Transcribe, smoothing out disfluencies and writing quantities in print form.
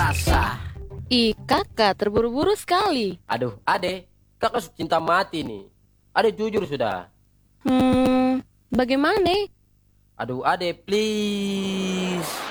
basah. Ih, kakak terburu-buru sekali. Aduh, ade, kakak sudah cinta mati nih. Ade jujur sudah. Bagaimana? Aduh, ade, please.